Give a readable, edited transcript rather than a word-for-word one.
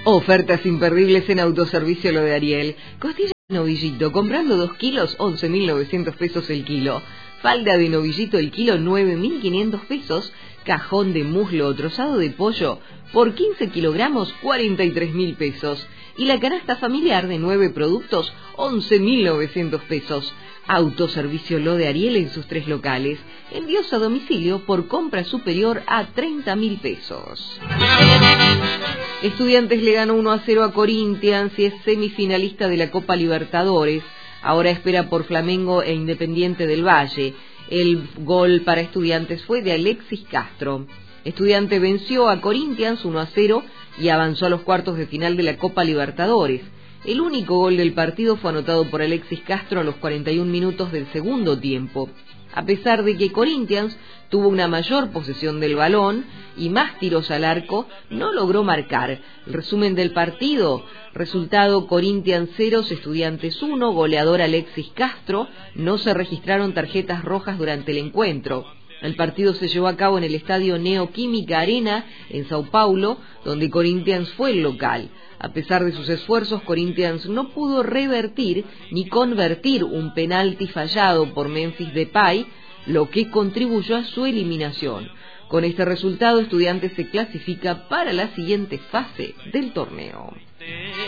Ofertas imperdibles en Autoservicio Lo de Ariel. Costilla de novillito, comprando 2 kilos, 11.900 pesos el kilo. Falda de novillito el kilo, 9.500 pesos. Cajón de muslo trozado de pollo, por 15 kilogramos, 43.000 pesos. Y la canasta familiar de 9 productos, 11.900 pesos. Autoservicio Lo de Ariel en sus 3 locales. Envíos a domicilio por compra superior a 30.000 pesos. Estudiantes le ganó 1-0 a Corinthians y es semifinalista de la Copa Libertadores. Ahora espera por Flamengo e Independiente del Valle. El gol para Estudiantes fue de Alexis Castro. Estudiante venció a Corinthians 1-0 y avanzó a los cuartos de final de la Copa Libertadores. El único gol del partido fue anotado por Alexis Castro a los 41 minutos del segundo tiempo. A pesar de que Corinthians tuvo una mayor posesión del balón y más tiros al arco, no logró marcar. El resumen del partido: resultado Corinthians 0, Estudiantes 1, goleador Alexis Castro. No se registraron tarjetas rojas durante el encuentro. El partido se llevó a cabo en el estadio Neoquímica Arena, en Sao Paulo, donde Corinthians fue el local. A pesar de sus esfuerzos, Corinthians no pudo revertir ni convertir un penalti fallado por Memphis Depay, lo que contribuyó a su eliminación. Con este resultado, Estudiantes se clasifica para la siguiente fase del torneo.